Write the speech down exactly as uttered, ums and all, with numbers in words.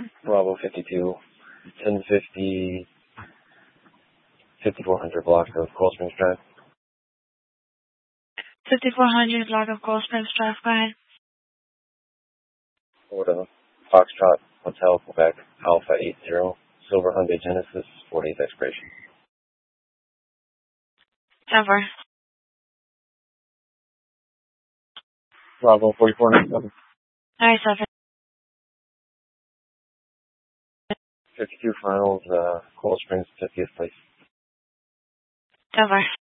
Bravo fifty-two, ten fifty, fifty-four hundred block of Cold Springs Drive. fifty-four hundred block of Cold Springs Drive, go ahead. Florida, Foxtrot, Hotel, Quebec, Alpha eight zero, Silver Hyundai Genesis, fortieth expiration. Over. Bravo forty-four ninety-seven. Alright, seven. fifty-two finals, uh, Cold Springs, fiftieth place. Over.